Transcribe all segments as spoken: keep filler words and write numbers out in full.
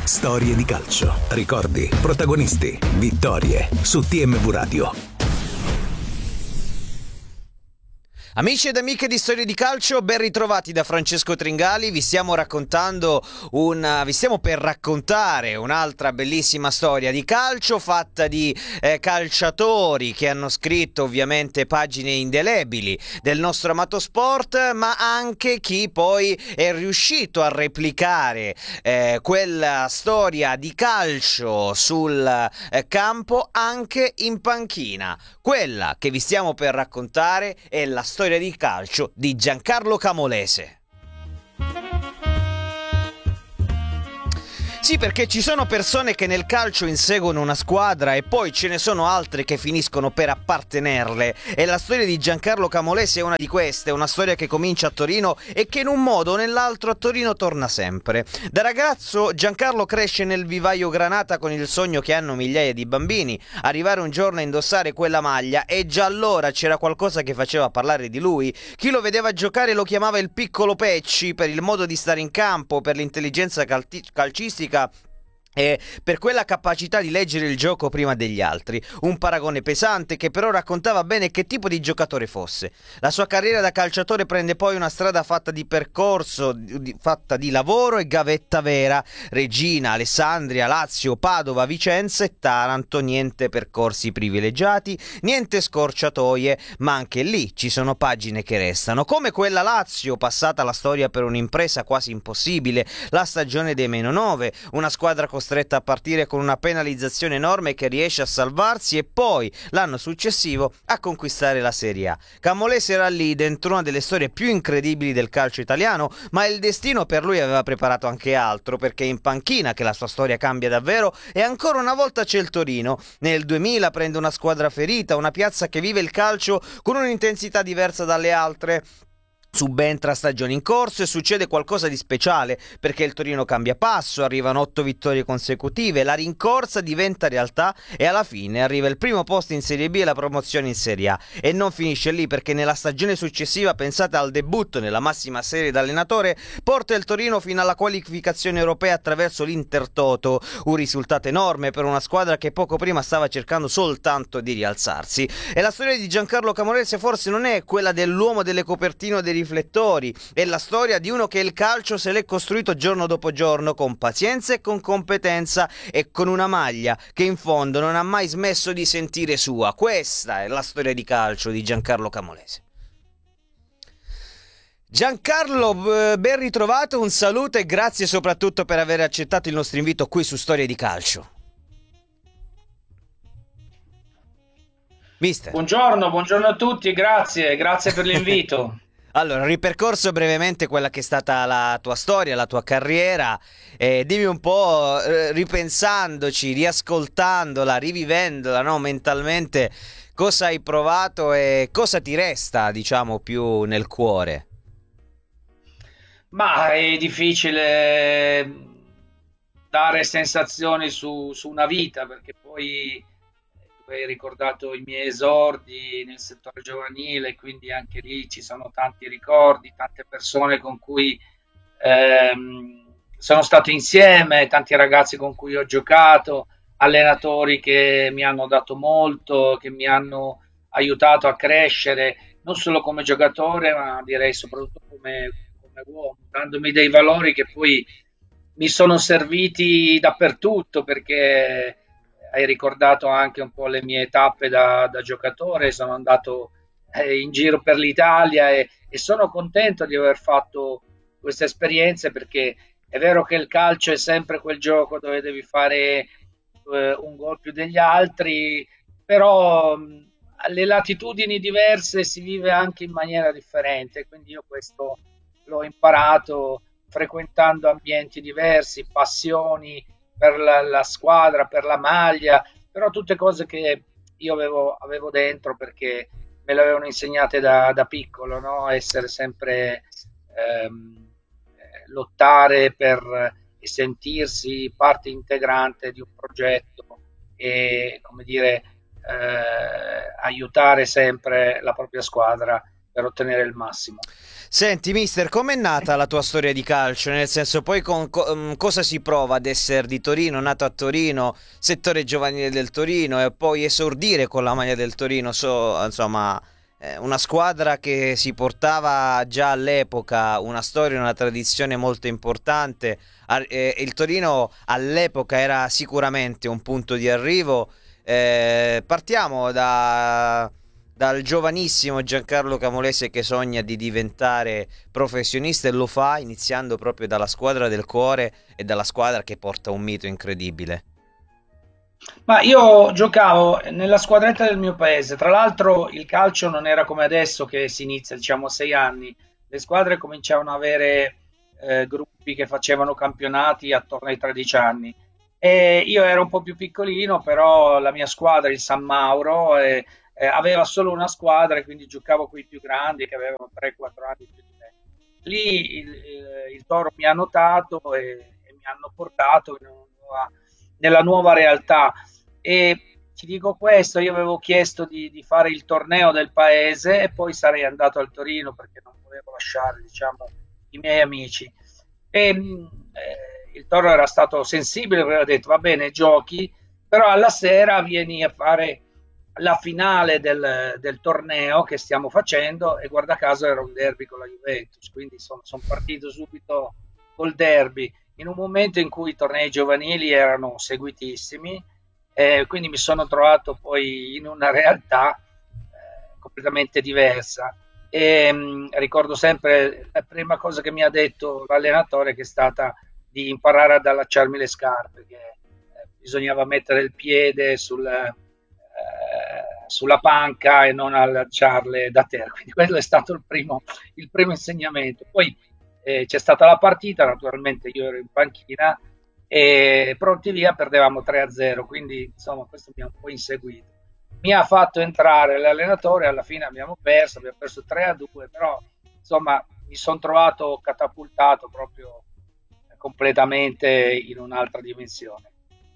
Storie di calcio, ricordi, protagonisti, vittorie su T M V Radio. Amici ed amiche di Storie di Calcio, ben ritrovati da Francesco Tringali. Vi stiamo raccontando una, vi stiamo per raccontare un'altra bellissima storia di calcio fatta di eh, calciatori che hanno scritto ovviamente pagine indelebili del nostro amato sport, ma anche chi poi è riuscito a replicare eh, quella storia di calcio sul eh, campo anche in panchina. Quella che vi stiamo per raccontare è la storia di calcio di Giancarlo Camolese. Sì, perché ci sono persone che nel calcio inseguono una squadra e poi ce ne sono altre che finiscono per appartenerle, e la storia di Giancarlo Camolese è una di queste, una storia che comincia a Torino e che in un modo o nell'altro a Torino torna sempre. Da ragazzo Giancarlo cresce nel vivaio granata con il sogno che hanno migliaia di bambini, arrivare un giorno a indossare quella maglia, e già allora c'era qualcosa che faceva parlare di lui. Chi lo vedeva giocare lo chiamava il piccolo Pecci per il modo di stare in campo, per l'intelligenza calti- calcistica e per quella capacità di leggere il gioco prima degli altri. Un paragone pesante che però raccontava bene che tipo di giocatore fosse. La sua carriera da calciatore prende poi una strada fatta di percorso, di, fatta di lavoro e gavetta vera. Regina, Alessandria, Lazio, Padova, Vicenza e Taranto. Niente percorsi privilegiati, niente scorciatoie, ma anche lì ci sono pagine che restano, come quella Lazio, passata la storia per un'impresa quasi impossibile, la stagione dei meno nove, una squadra costretta a partire con una penalizzazione enorme che riesce a salvarsi, e poi l'anno successivo a conquistare la Serie A. Camolese era lì dentro una delle storie più incredibili del calcio italiano, ma il destino per lui aveva preparato anche altro, perché è in panchina che la sua storia cambia davvero, e ancora una volta c'è il Torino. Nel duemila prende una squadra ferita, una piazza che vive il calcio con un'intensità diversa dalle altre. Subentra stagione in corso e succede qualcosa di speciale, perché il Torino cambia passo, arrivano otto vittorie consecutive, la rincorsa diventa realtà e alla fine arriva il primo posto in Serie B e la promozione in Serie A. E non finisce lì, perché nella stagione successiva, pensate al debutto nella massima serie da allenatore, porta il Torino fino alla qualificazione europea attraverso l'Intertoto, un risultato enorme per una squadra che poco prima stava cercando soltanto di rialzarsi. E la storia di Giancarlo Camolese forse non è quella dell'uomo delle copertine o dei riflettori, è la storia di uno che il calcio se l'è costruito giorno dopo giorno, con pazienza e con competenza, e con una maglia che in fondo non ha mai smesso di sentire sua. Questa è la storia di calcio di Giancarlo Camolese. Giancarlo, ben ritrovato, un saluto e grazie soprattutto per aver accettato il nostro invito qui su Storie di Calcio. Mister. Buongiorno, buongiorno a tutti, grazie, grazie per l'invito. Allora, ripercorso brevemente quella che è stata la tua storia, la tua carriera, e dimmi un po', eh, ripensandoci, riascoltandola, rivivendola, no, mentalmente, cosa hai provato e cosa ti resta, diciamo, più nel cuore? Ma è difficile dare sensazioni su, su una vita, perché poi tu hai ricordato i miei esordi nel settore giovanile, quindi anche lì ci sono tanti ricordi, tante persone con cui ehm, sono stato insieme, tanti ragazzi con cui ho giocato, allenatori che mi hanno dato molto, che mi hanno aiutato a crescere, non solo come giocatore, ma direi soprattutto come, come uomo, dandomi dei valori che poi mi sono serviti dappertutto, perché hai ricordato anche un po' le mie tappe da, da giocatore. Sono andato eh, in giro per l'Italia e, e sono contento di aver fatto queste esperienze, perché è vero che il calcio è sempre quel gioco dove devi fare eh, un gol più degli altri, però mh, alle latitudini diverse si vive anche in maniera differente, quindi io questo l'ho imparato frequentando ambienti diversi, passioni per la, la squadra, per la maglia, però tutte cose che io avevo, avevo dentro, perché me le avevano insegnate da, da piccolo, no? Essere sempre ehm, lottare per e sentirsi parte integrante di un progetto e, come dire, eh, aiutare sempre la propria squadra per ottenere il massimo. Senti, mister, com'è nata la tua storia di calcio? Nel senso, poi con co- mm, cosa si prova ad essere di Torino, nato a Torino, settore giovanile del Torino e poi esordire con la maglia del Torino, so, insomma, eh, una squadra che si portava già all'epoca una storia, una tradizione molto importante. Ar- eh, il Torino all'epoca era sicuramente un punto di arrivo. Eh, partiamo da dal giovanissimo Giancarlo Camolese che sogna di diventare professionista e lo fa iniziando proprio dalla squadra del cuore e dalla squadra che porta un mito incredibile. Ma io giocavo nella squadretta del mio paese, tra l'altro il calcio non era come adesso che si inizia, diciamo, a sei anni, le squadre cominciavano ad avere eh, gruppi che facevano campionati attorno ai tredici anni e io ero un po' più piccolino, però la mia squadra, il San Mauro, eh, eh, aveva solo una squadra e quindi giocavo con i più grandi che avevano tre quattro anni più di me. Lì il, il, il Toro mi ha notato e, e mi hanno portato in una nuova- nella nuova realtà. E ti dico questo, io avevo chiesto di, di fare il torneo del paese e poi sarei andato al Torino perché non volevo lasciare, diciamo, i miei amici. E mh, eh, il Toro era stato sensibile, aveva detto va bene, giochi, però alla sera vieni a fare la finale del, del torneo che stiamo facendo e guarda caso era un derby con la Juventus, quindi insomma sono partito subito col derby in un momento in cui i tornei giovanili erano seguitissimi, eh, quindi mi sono trovato poi in una realtà eh, completamente diversa. E mh, ricordo sempre la prima cosa che mi ha detto l'allenatore che è stata di imparare ad allacciarmi le scarpe, che eh, bisognava mettere il piede sul, eh, sulla panca e non allacciarle da terra. Quindi quello è stato il primo, il primo insegnamento. Poi eh, c'è stata la partita, naturalmente io ero in panchina e pronti via perdevamo tre a zero, quindi insomma questo mi ha un po' inseguito. Mi ha fatto entrare l'allenatore, alla fine abbiamo perso, abbiamo perso tre a due, però insomma mi sono trovato catapultato proprio completamente in un'altra dimensione.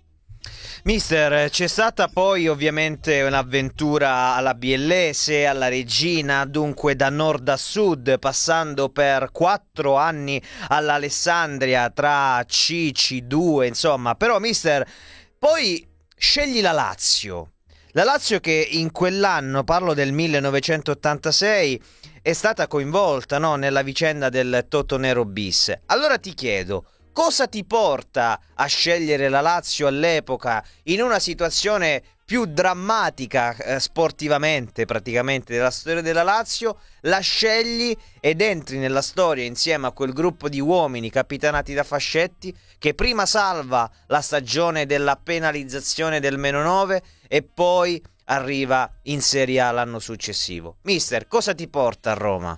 Mister, c'è stata poi ovviamente un'avventura alla Biellese, alla Regina, dunque da nord a sud, passando per quattro anni all'Alessandria tra C, C due, insomma. Però, mister, poi scegli la Lazio. La Lazio che in quell'anno, parlo del millenovecentottantasei, è stata coinvolta, no, nella vicenda del Totonero bis. Allora ti chiedo, cosa ti porta a scegliere la Lazio all'epoca in una situazione più drammatica eh, sportivamente praticamente della storia della Lazio? La scegli ed entri nella storia insieme a quel gruppo di uomini capitanati da Fascetti che prima salva la stagione della penalizzazione del meno nove e poi arriva in Serie A l'anno successivo. Mister, cosa ti porta a Roma?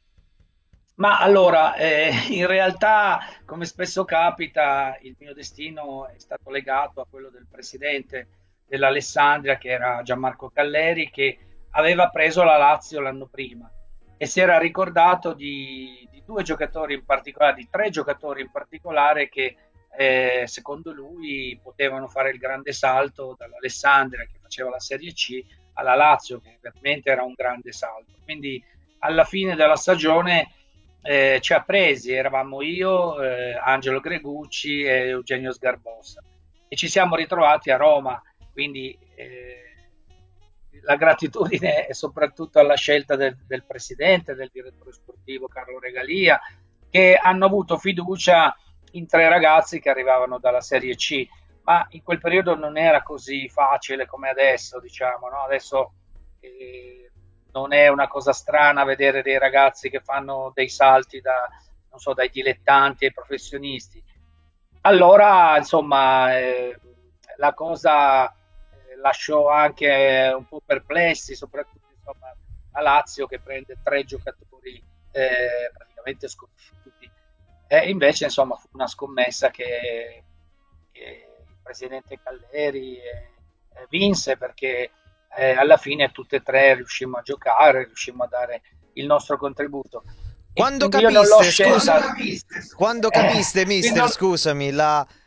Ma allora, eh, in realtà, come spesso capita, il mio destino è stato legato a quello del presidente dell'Alessandria, che era Gianmarco Calleri, che aveva preso la Lazio l'anno prima e si era ricordato di, di due giocatori in particolare, di tre giocatori in particolare che eh, secondo lui potevano fare il grande salto dall'Alessandria, che faceva la Serie C, alla Lazio, che veramente era un grande salto. Quindi alla fine della stagione Eh, ci ha presi, eravamo io, eh, Angelo Gregucci e Eugenio Sgarbossa e ci siamo ritrovati a Roma, quindi eh, la gratitudine è soprattutto alla scelta del, del presidente, del direttore sportivo Carlo Regalia, che hanno avuto fiducia in tre ragazzi che arrivavano dalla Serie C, ma in quel periodo non era così facile come adesso, diciamo, no? Adesso eh, non è una cosa strana vedere dei ragazzi che fanno dei salti da, non so, dai dilettanti ai professionisti. Allora, insomma, eh, la cosa eh, lasciò anche un po' perplessi, soprattutto insomma, la Lazio che prende tre giocatori eh, praticamente sconosciuti. E invece, insomma, fu una scommessa che, che il presidente Calleri eh, vinse perché Eh, alla fine tutte e tre riuscimmo a giocare, riuscimmo a dare il nostro contributo. Quando Quando capiste, capiste, scusa, quando capiste, eh, mister, non... scusami, la,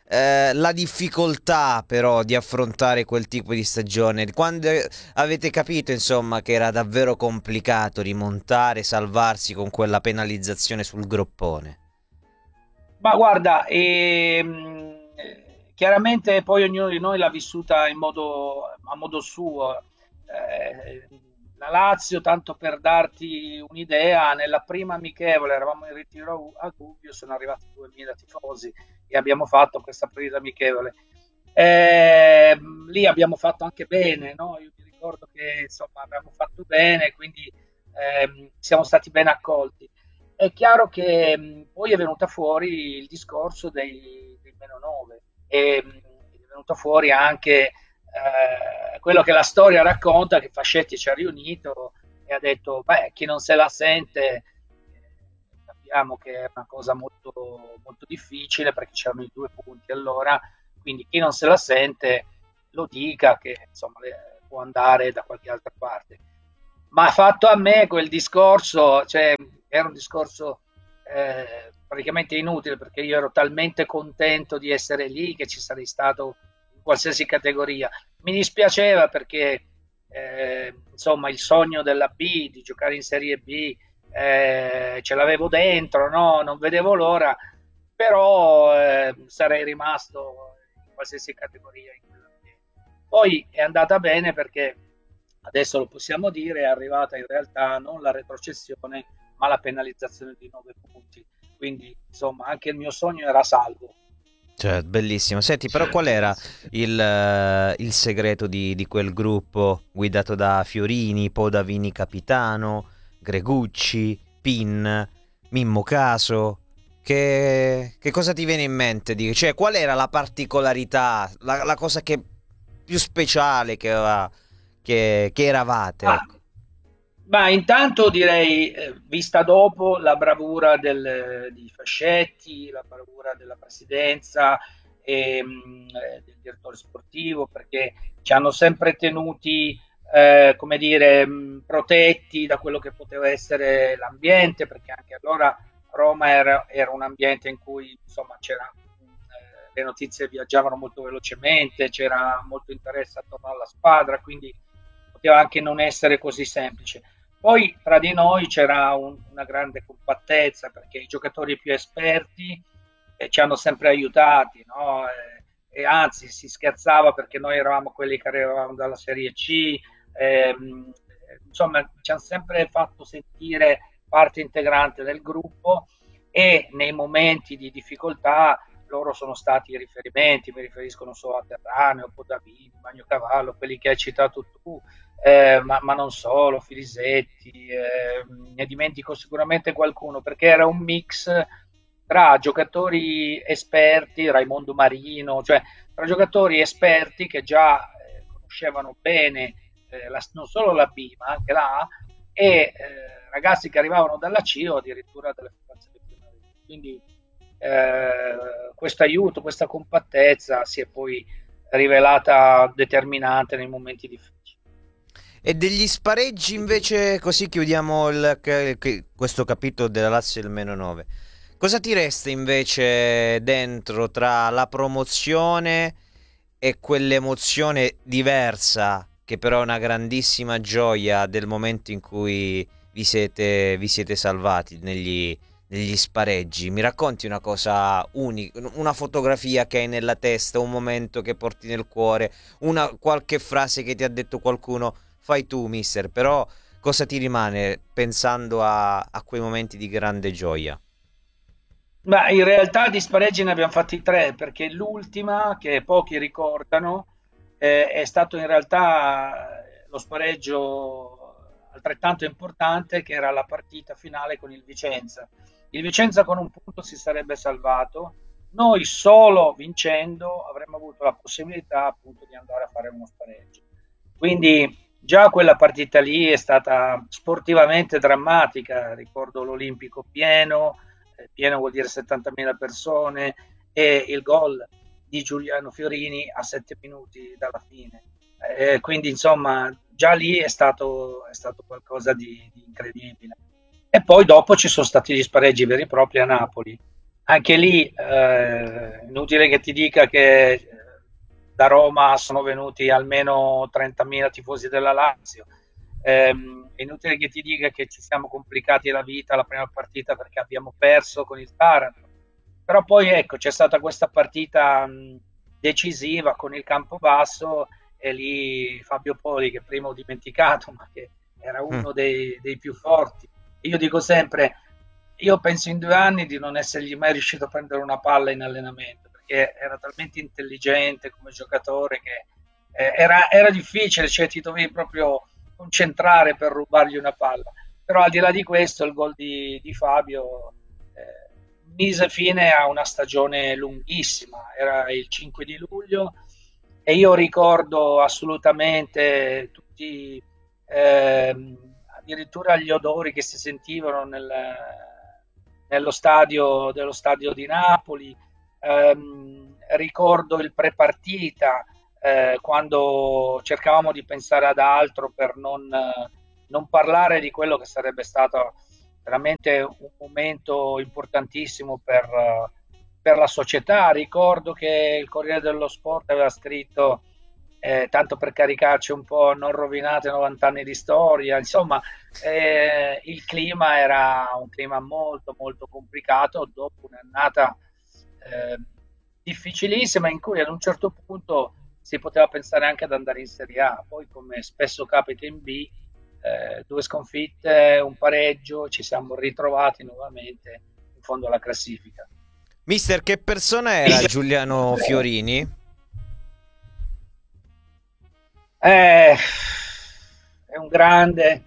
eh, la difficoltà però di affrontare quel tipo di stagione? Quando avete capito, insomma, che era davvero complicato rimontare, salvarsi con quella penalizzazione sul groppone? Ma guarda, ehm, chiaramente poi ognuno di noi l'ha vissuta in modo, a modo suo. Eh, la Lazio, tanto per darti un'idea, nella prima amichevole eravamo in ritiro a Gubbio, sono arrivati duemila tifosi e abbiamo fatto questa partita amichevole. Eh, lì abbiamo fatto anche bene, no? Io mi ricordo che insomma abbiamo fatto bene, quindi ehm, siamo stati ben accolti. È chiaro che mh, poi è venuta fuori il discorso dei, dei meno nove e mh, è venuto fuori anche eh, quello che la storia racconta, che Fascetti ci ha riunito e ha detto, beh, chi non se la sente, eh, capiamo che è una cosa molto, molto difficile perché c'erano i due punti allora, quindi chi non se la sente lo dica che insomma le- può andare da qualche altra parte. Ma fatto a me quel discorso, cioè era un discorso eh, praticamente inutile perché io ero talmente contento di essere lì che ci sarei stato in qualsiasi categoria. Mi dispiaceva perché eh, insomma il sogno della B, di giocare in Serie B, eh, ce l'avevo dentro, no? Non vedevo l'ora, però eh, sarei rimasto in qualsiasi categoria in quell'ambiente. Poi è andata bene perché adesso lo possiamo dire, è arrivata in realtà non la retrocessione, ma la penalizzazione di nove punti. Quindi, insomma, anche il mio sogno era salvo. Cioè, bellissimo. Senti, però qual era il, eh, il segreto di, di quel gruppo guidato da Fiorini, Podavini capitano, Gregucci, Pin, Mimmo Caso? Che, che cosa ti viene in mente? Di, cioè, qual era la particolarità, la, la cosa che più speciale che, aveva- che, che eravate? Ah, Ecco. ma intanto direi, eh, vista dopo, la bravura del- di Fascetti, la bravura della presidenza e mh, eh, del direttore sportivo, perché ci hanno sempre tenuti, eh, come dire, mh, protetti da quello che poteva essere l'ambiente, perché anche allora Roma era, era un ambiente in cui, insomma, c'era, mh, eh, le notizie viaggiavano molto velocemente, c'era molto interesse attorno alla squadra, quindi poteva anche non essere così semplice. Poi tra di noi c'era un- una grande compattezza perché i giocatori più esperti eh, ci hanno sempre aiutati, no? E, e anzi si scherzava perché noi eravamo quelli che arrivavamo dalla Serie C, ehm, insomma ci hanno sempre fatto sentire parte integrante del gruppo e nei momenti di difficoltà loro sono stati i riferimenti, mi riferisco non solo a Terraneo, Podavini, Magno Cavallo, quelli che hai citato tu, eh, ma, ma non solo, Filisetti, eh, ne dimentico sicuramente qualcuno, perché era un mix tra giocatori esperti, Raimondo Marino, cioè tra giocatori esperti che già eh, conoscevano bene eh, la- non solo la B, ma anche la A, e eh, ragazzi che arrivavano dalla C o addirittura dalle formazioni primarie. Quindi eh, questo aiuto, questa compattezza si è poi rivelata determinante nei momenti difficili. E degli spareggi invece, così chiudiamo il- che- che- questo capitolo della Lazio e il meno nove. Cosa ti resta invece dentro tra la promozione e quell'emozione diversa, che però è una grandissima gioia del momento in cui vi siete, vi siete salvati negli, negli spareggi? Mi racconti una cosa unica, una fotografia che hai nella testa, un momento che porti nel cuore, una qualche frase che ti ha detto qualcuno, fai tu, mister, però cosa ti rimane pensando a, a quei momenti di grande gioia? Ma in realtà di spareggi ne abbiamo fatti tre, perché l'ultima, che pochi ricordano, eh, è stato in realtà eh, lo spareggio altrettanto importante, che era la partita finale con il Vicenza. Il Vicenza con un punto si sarebbe salvato, noi solo vincendo avremmo avuto la possibilità appunto di andare a fare uno spareggio. Quindi già quella partita lì è stata sportivamente drammatica, ricordo l'Olimpico pieno, eh, pieno vuol dire settantamila persone, e il gol di Giuliano Fiorini a sette minuti dalla fine. Eh, quindi insomma già lì è stato, è stato qualcosa di, di incredibile. E poi dopo ci sono stati gli spareggi veri e propri a Napoli. Anche lì, eh, inutile che ti dica che eh, da Roma sono venuti almeno trentamila tifosi della Lazio. Ehm, è inutile che ti dica che ci siamo complicati la vita la prima partita perché abbiamo perso con il Taranto. Però poi ecco, c'è stata questa partita mh, decisiva con il Campobasso e lì Fabio Poli, che prima ho dimenticato, ma che era Mm. uno dei, dei più forti. Io dico sempre, io penso in due anni di non essergli mai riuscito a prendere una palla in allenamento, perché era talmente intelligente come giocatore che eh, era, era difficile, cioè ti dovevi proprio concentrare per rubargli una palla. Però al di là di questo, il gol di, di Fabio eh, mise fine a una stagione lunghissima, era il cinque di luglio e io ricordo assolutamente tutti, ehm, addirittura gli odori che si sentivano nel, nello stadio dello stadio di Napoli. Ehm, ricordo il pre-partita, eh, quando cercavamo di pensare ad altro per non, eh, non parlare di quello che sarebbe stato veramente un momento importantissimo per, eh, per la società. Ricordo che il Corriere dello Sport aveva scritto, eh, tanto per caricarci un po', non rovinate novanta anni di storia, insomma, eh, il clima era un clima molto molto complicato dopo un'annata eh, difficilissima in cui ad un certo punto si poteva pensare anche ad andare in Serie A, poi come spesso capita in B, eh, due sconfitte, un pareggio, ci siamo ritrovati nuovamente in fondo alla classifica. Mister, che persona era Giuliano Fiorini? Eh, è un grande,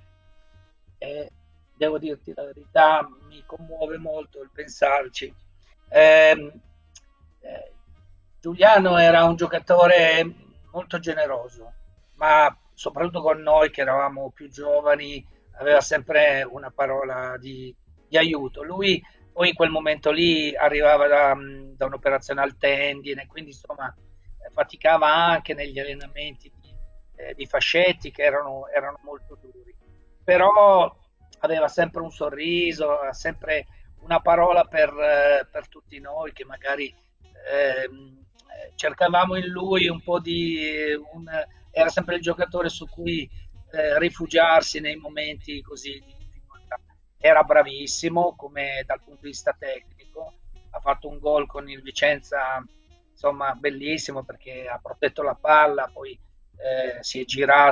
e devo dirti la verità, mi commuove molto il pensarci. Ehm, eh, Giuliano era un giocatore molto generoso, ma soprattutto con noi che eravamo più giovani, aveva sempre una parola di, di aiuto. Lui poi in quel momento lì arrivava da, da un'operazione al tendine, quindi insomma eh, faticava anche negli allenamenti di, eh, di fascetti che erano, erano molto duri. Però aveva sempre un sorriso, aveva sempre una parola per, eh, per tutti noi che magari ehm, cercavamo in lui un po' di... Un, era sempre il giocatore su cui eh, rifugiarsi nei momenti così di difficoltà. Era bravissimo come dal punto di vista tecnico, ha fatto un gol con il Vicenza, insomma, bellissimo perché ha protetto la palla, poi eh, si è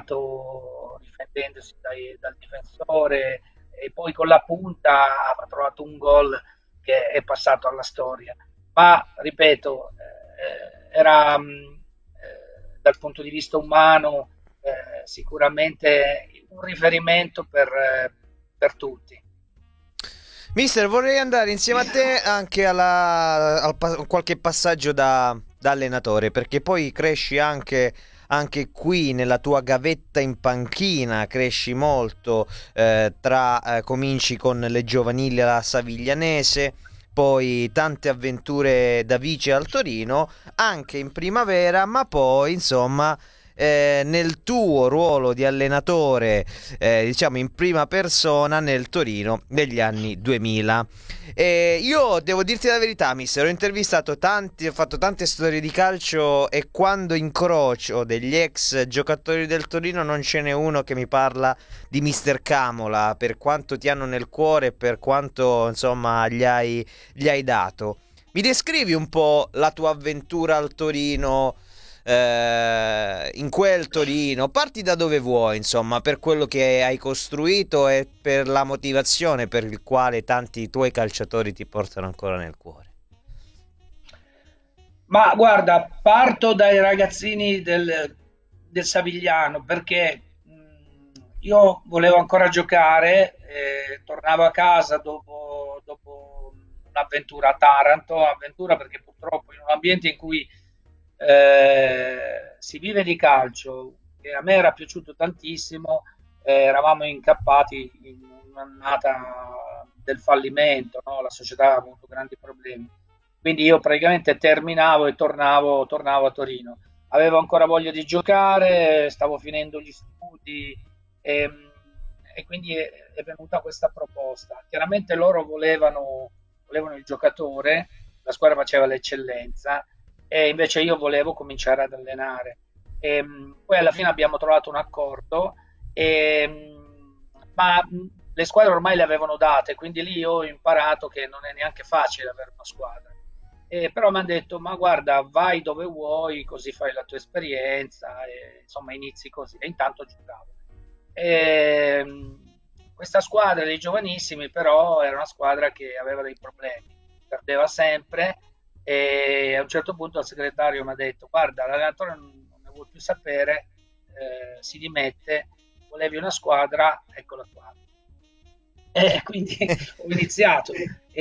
girato difendendosi dai, dal difensore e poi con la punta ha trovato un gol che è passato alla storia. Ma ripeto, eh, era mh, eh, dal punto di vista umano eh, sicuramente un riferimento per, eh, per tutti. Mister, vorrei andare insieme a te anche alla, al pa- qualche passaggio da, da allenatore, perché poi cresci anche, anche qui nella tua gavetta in panchina, cresci molto, eh, tra, eh, cominci con le giovanili alla Saviglianese, poi tante avventure da vice al Torino, anche in primavera, ma poi insomma eh, nel tuo ruolo di allenatore, eh, diciamo in prima persona nel Torino degli anni duemila. E io devo dirti la verità, mister, ho intervistato tanti, ho fatto tante storie di calcio e quando incrocio degli ex giocatori del Torino non ce n'è uno che mi parla di mister Camola, per quanto ti hanno nel cuore e per quanto insomma gli hai, gli hai dato. Mi descrivi un po' la tua avventura al Torino, eh, in quel Torino, parti da dove vuoi, insomma, per quello che hai costruito e per la motivazione per il quale tanti tuoi calciatori ti portano ancora nel cuore. Ma guarda, parto dai ragazzini del, del Savigliano perché mh, io volevo ancora giocare, eh, tornavo a casa dopo, dopo un'avventura a Taranto, avventura perché purtroppo in un ambiente in cui eh, si vive di calcio, che a me era piaciuto tantissimo, eh, eravamo incappati in un'annata del fallimento, no? La società ha avuto grandi problemi. Quindi io praticamente terminavo e tornavo, tornavo a Torino. Avevo ancora voglia di giocare, stavo finendo gli studi e, e quindi è, è venuta questa proposta. Chiaramente loro volevano volevano il giocatore, la squadra faceva l'eccellenza e invece io volevo cominciare ad allenare. E, poi alla fine abbiamo trovato un accordo, e, ma le squadre ormai le avevano date, quindi lì ho imparato che non è neanche facile avere una squadra. Eh, però mi hanno detto, ma guarda, vai dove vuoi, così fai la tua esperienza, e, insomma inizi così. E intanto giocavo. E, questa squadra dei giovanissimi però era una squadra che aveva dei problemi, perdeva sempre, e a un certo punto il segretario mi ha detto, guarda, l'allenatore non ne vuole più sapere, eh, si dimette, volevi una squadra, ecco la squadra. E quindi ho iniziato,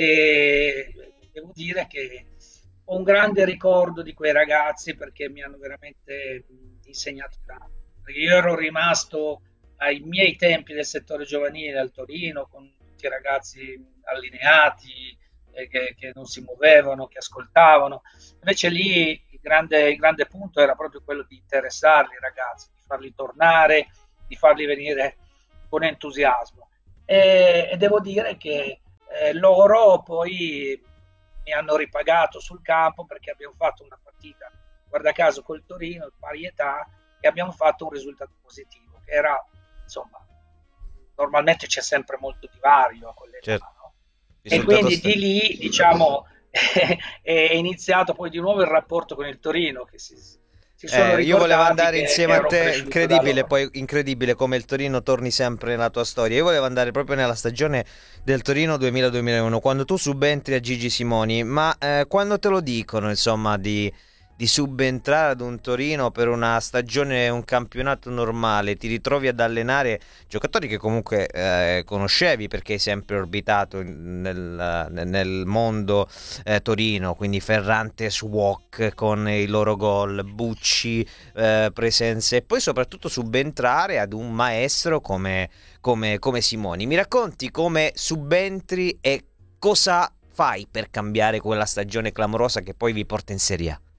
e devo dire che ho un grande ricordo di quei ragazzi perché mi hanno veramente insegnato tanto. Perché io ero rimasto ai miei tempi del settore giovanile al Torino con tutti i ragazzi allineati, eh, che, che non si muovevano, che ascoltavano. Invece lì il grande, il grande punto era proprio quello di interessarli i ragazzi, di farli tornare, di farli venire con entusiasmo. E, e devo dire che eh, loro poi mi hanno ripagato sul campo perché abbiamo fatto una partita, guarda caso, col Torino, pari età, e abbiamo fatto un risultato positivo, che era, insomma, normalmente c'è sempre molto divario a quell'età, certo. No? E quindi sta... di lì, diciamo, è iniziato poi di nuovo il rapporto con il Torino, che si... Eh, io volevo andare insieme a te, incredibile, poi incredibile come il Torino torni sempre nella tua storia. Io volevo andare proprio nella stagione del Torino duemila duemilauno, quando tu subentri a Gigi Simoni, ma eh, quando te lo dicono, insomma, di, di subentrare ad un Torino per una stagione, un campionato normale, ti ritrovi ad allenare giocatori che comunque eh, conoscevi perché hai sempre orbitato nel, nel mondo eh, Torino, quindi Ferrantes, Wok con i loro gol, Bucci, eh, presenze, e poi soprattutto subentrare ad un maestro come, come, come Simoni. Mi racconti come subentri e cosa fai per cambiare quella stagione clamorosa che poi vi porta in Serie A?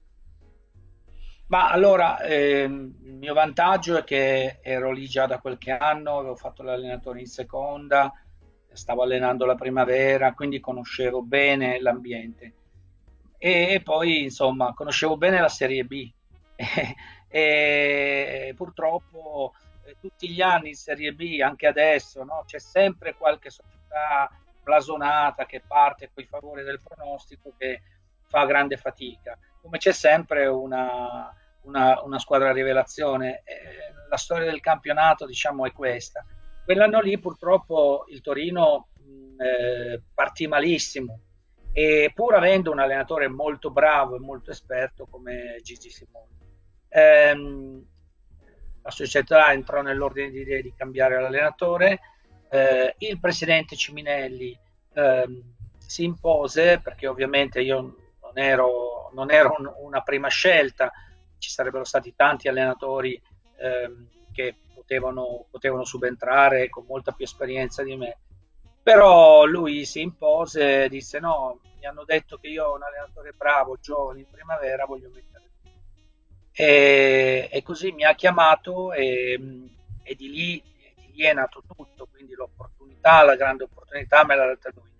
Ma allora, eh, il mio vantaggio è che ero lì già da qualche anno, avevo fatto l'allenatore in seconda, stavo allenando la primavera, quindi conoscevo bene l'ambiente. E, e poi, insomma, conoscevo bene la Serie B. e, e purtroppo eh, tutti gli anni in Serie B, anche adesso, no, c'è sempre qualche società blasonata che parte con i favori del pronostico che fa grande fatica. Come c'è sempre una, una, una squadra rivelazione. Eh, la storia del campionato, diciamo, è questa. Quell'anno lì purtroppo il Torino eh, partì malissimo, e pur avendo un allenatore molto bravo e molto esperto come Gigi Simoni, ehm, la società entrò nell'ordine di idee di cambiare l'allenatore. Eh, il presidente Ciminelli ehm, si impose, perché ovviamente io non ero, non ero un, una prima scelta, ci sarebbero stati tanti allenatori ehm, che potevano, potevano subentrare con molta più esperienza di me, però lui si impose e disse: no, mi hanno detto che io ho un allenatore bravo, giovane, in primavera, voglio mettere. E, e così mi ha chiamato, e, e di, lì, di lì è nato tutto, quindi l'opportunità, la grande opportunità me l'ha data lui.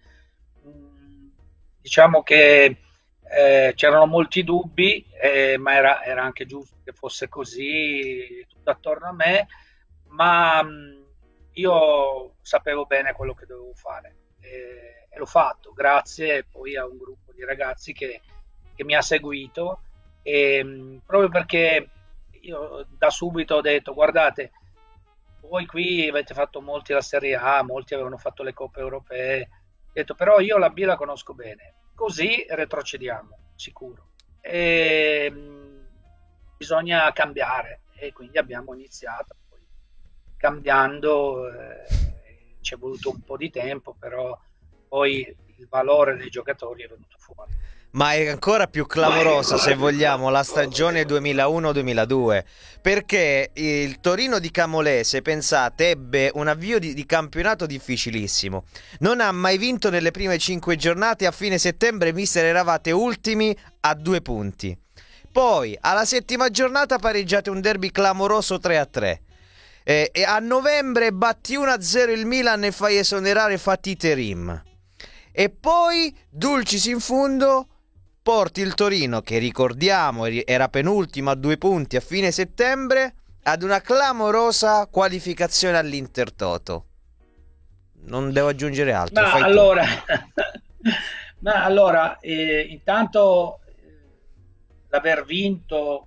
Diciamo che Eh, c'erano molti dubbi, eh, ma era, era anche giusto che fosse così, tutto attorno a me, ma mh, io sapevo bene quello che dovevo fare, eh, e l'ho fatto grazie poi a un gruppo di ragazzi che, che mi ha seguito, e, mh, proprio perché io da subito ho detto: guardate, voi qui avete fatto molti la Serie A, molti avevano fatto le coppe europee, ho detto, però io la B la conosco bene, così retrocediamo, sicuro. E, mh, bisogna cambiare, e quindi abbiamo iniziato. Poi, cambiando, eh, ci è voluto un po' di tempo, però poi il valore dei giocatori è venuto fuori. Ma è ancora più clamorosa, se vogliamo, la stagione duemilauno duemiladue, perché il Torino di Camolese, pensate, ebbe un avvio di, di campionato difficilissimo. Non ha mai vinto nelle prime cinque giornate. A fine settembre, mister, eravate ultimi a due punti. Poi, alla settima giornata, pareggiate un derby clamoroso tre a tre. E, e a novembre batti uno a zero il Milan e fai esonerare Fatih Terim. e poi, dulcis in fundo, porti il Torino, che ricordiamo era penultimo a due punti a fine settembre, ad una clamorosa qualificazione all'Intertoto. Non devo aggiungere altro. Ma fai allora, ma allora eh, intanto eh, l'aver vinto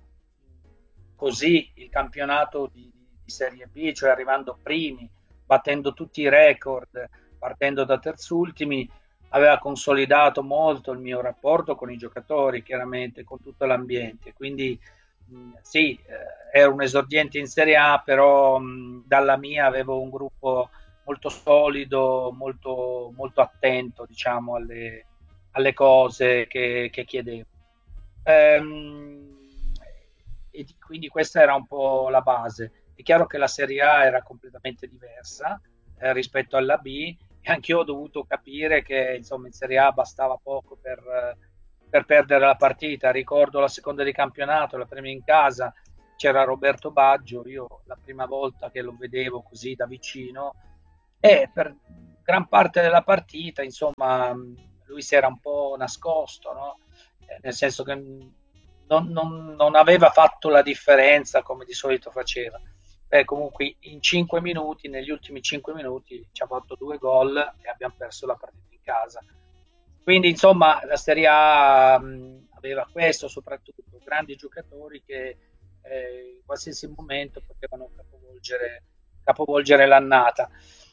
così il campionato di, di Serie B, cioè arrivando primi, battendo tutti i record, partendo da terzultimi, aveva consolidato molto il mio rapporto con i giocatori, chiaramente, con tutto l'ambiente. Quindi mh, sì, eh, ero un esordiente in Serie A, però mh, dalla mia avevo un gruppo molto solido, molto, molto attento, diciamo, alle, alle cose che, che chiedevo. Ehm, e quindi questa era un po' la base. È chiaro che la Serie A era completamente diversa eh, rispetto alla B, e anche io ho dovuto capire che insomma in Serie A bastava poco per, per perdere la partita. Ricordo la seconda di campionato, la prima in casa, c'era Roberto Baggio, io la prima volta che lo vedevo così da vicino, e per gran parte della partita insomma lui si era un po' nascosto, no? Eh, nel senso che non, non, non aveva fatto la differenza come di solito faceva. Beh, comunque in cinque minuti, negli ultimi cinque minuti ci ha fatto due gol e abbiamo perso la partita in casa. Quindi insomma la Serie A mh, aveva questo, soprattutto grandi giocatori che eh, in qualsiasi momento potevano capovolgere, capovolgere l'annata,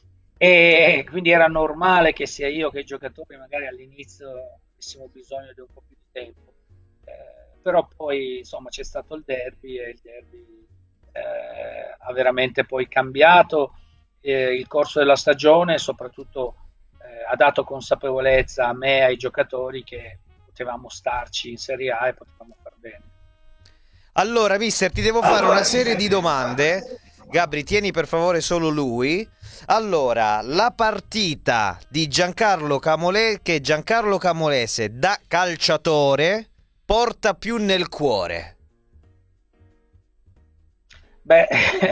e quindi era normale che sia io che i giocatori magari all'inizio avessimo bisogno di un po' più di tempo, eh, però poi insomma c'è stato il derby e il derby Eh, ha veramente poi cambiato eh, il corso della stagione, e soprattutto eh, ha dato consapevolezza a me e ai giocatori che potevamo starci in Serie A e potevamo far bene. Allora, mister, ti devo fare una serie di domande. Gabri, tieni per favore solo lui. Allora, la partita di Giancarlo Camolese, che Giancarlo Camolese da calciatore porta più nel cuore? Beh,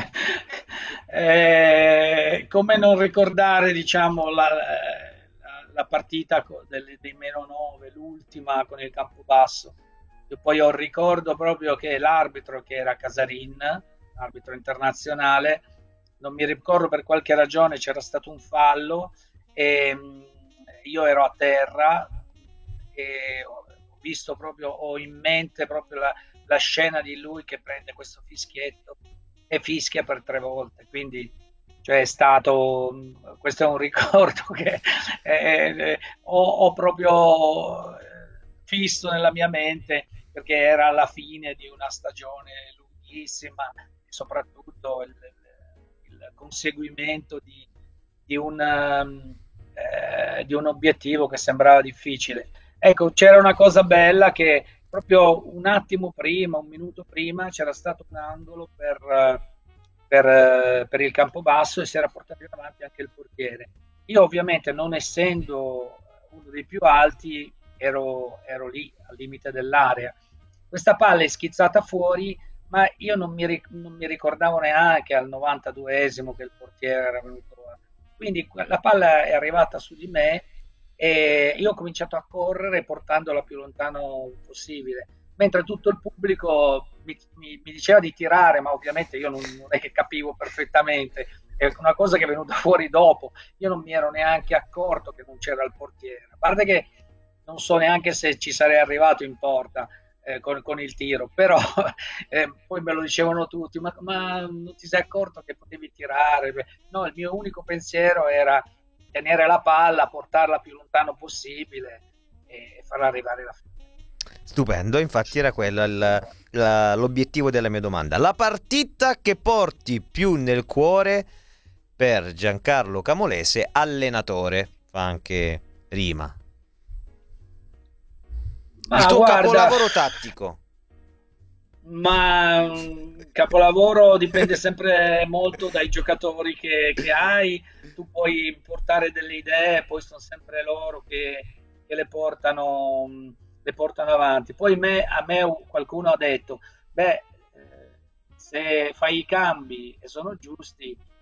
eh, come non ricordare, diciamo, la, la, la partita delle, dei meno nove, l'ultima con il Campobasso. Io poi ho il ricordo proprio che l'arbitro, che era Casarin, arbitro internazionale, non mi ricordo per qualche ragione, c'era stato un fallo e io ero a terra e ho visto proprio, ho in mente proprio la, la scena di lui che prende questo fischietto e fischia per tre volte. Quindi cioè è stato, questo è un ricordo che eh, eh, ho, ho proprio fisso nella mia mente, perché era alla fine di una stagione lunghissima e soprattutto il, il conseguimento di, di, un, eh, di un obiettivo che sembrava difficile. Ecco, c'era una cosa bella, che proprio un attimo prima, un minuto prima, c'era stato un angolo per, per, per il Campobasso e si era portato avanti anche il portiere. Io ovviamente, non essendo uno dei più alti, ero, ero lì al limite dell'area. Questa palla è schizzata fuori, ma io non mi, non mi ricordavo neanche al novantaduesimo che il portiere era venuto. Quindi la palla è arrivata su di me e io ho cominciato a correre portandola più lontano possibile, mentre tutto il pubblico mi, mi, mi diceva di tirare, ma ovviamente io non, non è che capivo perfettamente, è una cosa che è venuta fuori dopo. Io non mi ero neanche accorto che non c'era il portiere, a parte che non so neanche se ci sarei arrivato in porta eh, con, con il tiro, però eh, poi me lo dicevano tutti, ma, ma non ti sei accorto che potevi tirare? No, il mio unico pensiero era tenere la palla, portarla più lontano possibile e farla arrivare alla fine. Stupendo, infatti era quello il, la, l'obiettivo della mia domanda. La partita che porti più nel cuore per Giancarlo Camolese, allenatore, fa anche rima. Ma il tuo guarda, capolavoro tattico. Ma capolavoro dipende sempre molto dai giocatori che, che hai. Tu puoi portare delle idee, poi sono sempre loro che, che le portano, le portano avanti. Poi me, a me qualcuno ha detto, beh, se fai i cambi e sono giusti,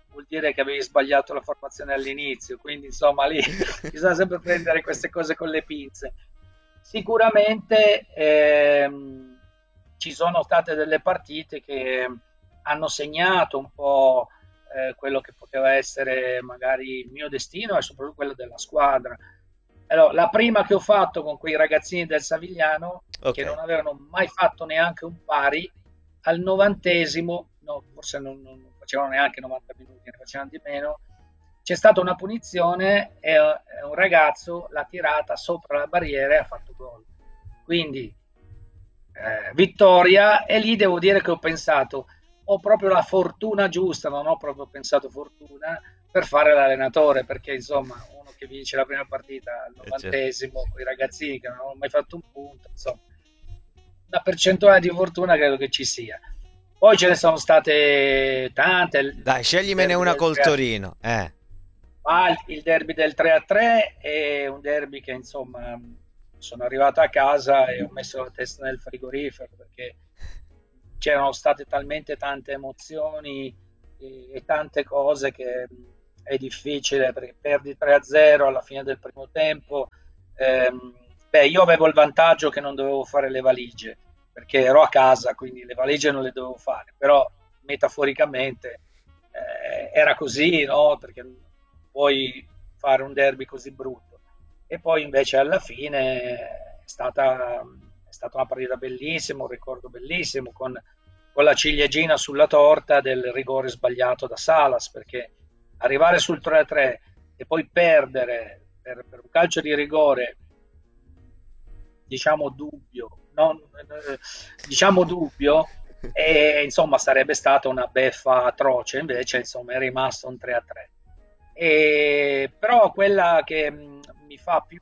vuol dire che avevi sbagliato la formazione all'inizio, quindi insomma lì bisogna sempre prendere queste cose con le pinze. Sicuramente ehm, ci sono state delle partite che hanno segnato un po' eh, quello che poteva essere magari il mio destino e soprattutto quello della squadra. Allora, la prima che ho fatto con quei ragazzini del Savigliano, okay, che non avevano mai fatto neanche un pari, al novantesimo, no, forse non, non facevano neanche novanta minuti, ne facevano di meno, c'è stata una punizione e un ragazzo l'ha tirata sopra la barriera e ha fatto gol. Quindi eh, vittoria, e lì devo dire che ho pensato, ho proprio la fortuna giusta, non ho proprio pensato fortuna, per fare l'allenatore, perché insomma uno che vince la prima partita al novantesimo, con i ragazzini che non hanno mai fatto un punto, insomma una percentuale di fortuna credo che ci sia. Poi ce ne sono state tante. Dai, sceglimene una col Torino. Eh. Ma il derby del tre a tre è un derby che insomma sono arrivato a casa e ho messo la testa nel frigorifero, perché c'erano state talmente tante emozioni e, e tante cose che è difficile, perché perdi tre a zero alla fine del primo tempo. Ehm, beh, io avevo il vantaggio che non dovevo fare le valigie, perché ero a casa, quindi le valigie non le dovevo fare, però metaforicamente eh, era così, no? Perché non puoi fare un derby così brutto. E poi invece alla fine è stata, è stata una partita bellissima, un ricordo bellissimo, con, con la ciliegina sulla torta del rigore sbagliato da Salas, perché arrivare sul tre a tre e poi perdere per, per un calcio di rigore, diciamo dubbio, non, diciamo dubbio, e insomma sarebbe stata una beffa atroce, invece insomma è rimasto un tre a tre. E, però quella che mi fa più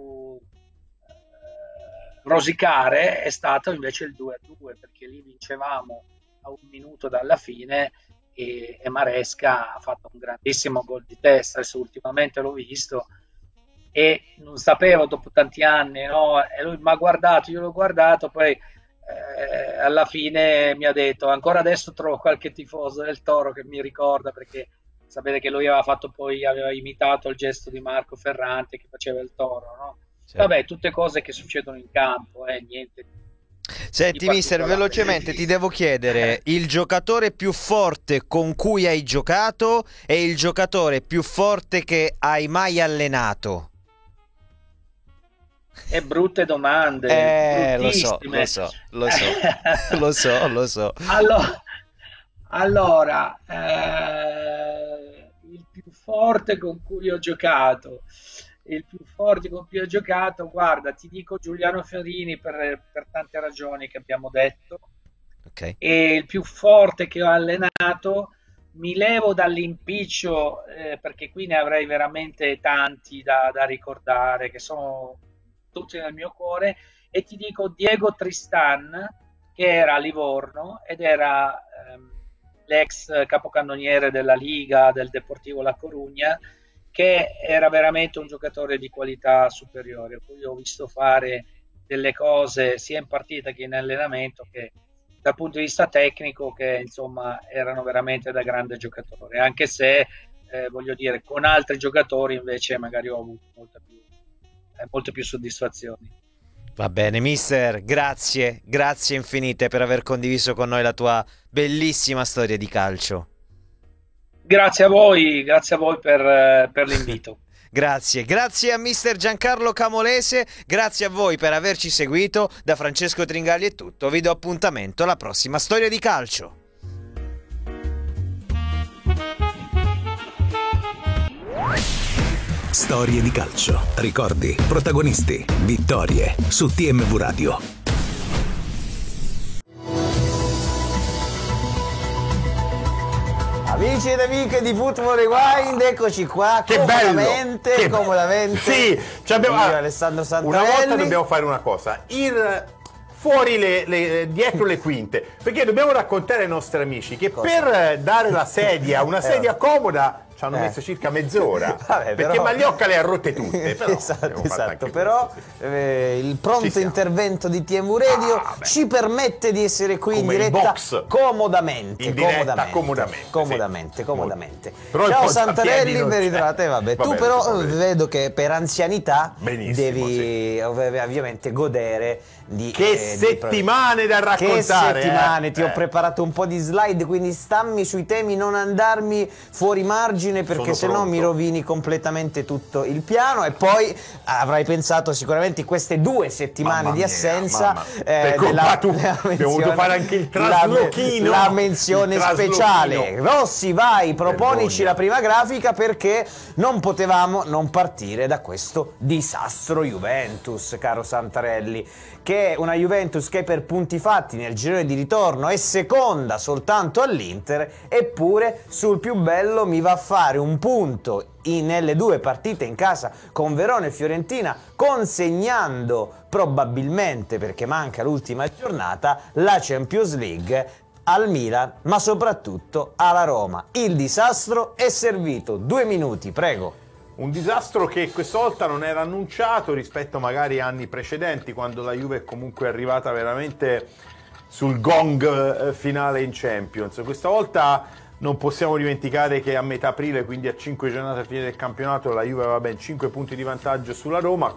eh, rosicare è stato invece il due a due, perché lì vincevamo a un minuto dalla fine e, e Maresca ha fatto un grandissimo gol di testa. Adesso ultimamente l'ho visto e non sapevo dopo tanti anni, no? E lui mi ha guardato, io l'ho guardato, poi eh, alla fine mi ha detto ancora adesso trovo qualche tifoso del Toro che mi ricorda, perché sapete che lui aveva fatto poi aveva imitato il gesto di Marco Ferrante che faceva il Toro, no? Certo. Vabbè, tutte cose che succedono in campo, eh, niente. Senti mister, velocemente ti devo chiedere il giocatore più forte con cui hai giocato e il giocatore più forte che hai mai allenato. E brutte domande, eh, lo so, lo so, lo so, lo so, lo so. Allora, allora eh, il più forte con cui ho giocato, il più forte con cui ho giocato, guarda, ti dico Giuliano Fiorini per, per tante ragioni che abbiamo detto. Okay. E il più forte che ho allenato, mi levo dall'impiccio eh, perché qui ne avrei veramente tanti da, da ricordare, che sono tutti nel mio cuore, e ti dico Diego Tristan, che era a Livorno ed era ehm, l'ex capocannoniere della Liga del Deportivo La Corugna, che era veramente un giocatore di qualità superiore. Poi ho visto fare delle cose sia in partita che in allenamento che dal punto di vista tecnico che insomma erano veramente da grande giocatore, anche se eh, voglio dire con altri giocatori invece magari ho avuto molta più molte più soddisfazioni. Va bene mister, grazie, grazie infinite per aver condiviso con noi la tua bellissima storia di calcio. Grazie a voi, grazie a voi per, per l'invito. Grazie, grazie a mister Giancarlo Camolese, grazie a voi per averci seguito. Da Francesco Tringali è tutto, vi do appuntamento alla prossima storia di calcio. Storie di calcio, ricordi, protagonisti, vittorie su T M V Radio. Amici ed amiche di Football Rewind, eccoci qua, che comodamente, bello. Che comodamente. Sì, cioè abbiamo, io, Alessandro Santarelli. Una volta dobbiamo fare una cosa, il, fuori le, le, dietro le quinte, perché dobbiamo raccontare ai nostri amici che cosa? Per dare la sedia, una sedia comoda, ci hanno Eh. messo circa mezz'ora. Vabbè, perché però- Magliocca le ha rotte tutte. Però esatto, abbiamo fatto esatto. anche Però questo, sì. eh, il pronto Ci siamo. intervento di T M Radio Ah, beh. ci permette di essere qui in Come il diretta box. comodamente. In diretta, comodamente, comodamente, comodamente, sì. comodamente. Però il Ciao Ponzapiedi Santarelli, non ben c'è. ritrovate. Vabbè, tu Vabbè, però non si eh, può vedo che per anzianità Benissimo, devi ov- ovviamente godere di Che eh, di- settimane da raccontare. Che settimane, eh? ti ho Eh. preparato un po' di slide, quindi stammi sui temi, non andarmi fuori margine perché Sono sennò pronto. mi rovini completamente tutto il piano. E poi avrai pensato sicuramente queste due settimane Mamma di mia, assenza mamma. eh, Per colpa della- tua, della abbiamo menzione- dovuto fare anche il la- traslochino. la menzione Il traslochino. speciale. Rossi, vai, proponici Vergogna. la prima grafica perché non potevamo non partire da questo disastro Juventus, caro Santarelli, che è una Juventus che per punti fatti nel girone di ritorno è seconda soltanto all'Inter, eppure sul più bello mi va a fare un punto in- nelle due partite in casa con Verona e Fiorentina, consegnando probabilmente, perché manca l'ultima giornata, la Champions League al Milan, ma soprattutto alla Roma. Il disastro è servito. Due minuti, prego. Un disastro che questa volta non era annunciato rispetto magari a anni precedenti, quando la Juve è comunque arrivata veramente sul gong eh, finale in Champions. Questa volta non possiamo dimenticare che a metà aprile, quindi a cinque giornate alla fine del campionato, la Juve aveva ben cinque punti di vantaggio sulla Roma.